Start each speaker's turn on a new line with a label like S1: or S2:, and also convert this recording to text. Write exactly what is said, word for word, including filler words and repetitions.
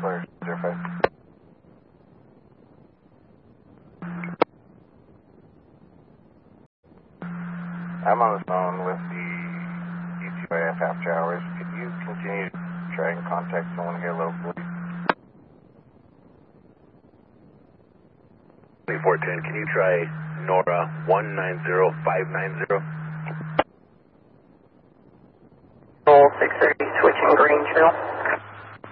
S1: Sawyer zero five. I'm on the phone with the U T I F after hours. Could you continue to try and contact someone here locally?
S2: four ten, can you try Nora one nine zero five nine zero?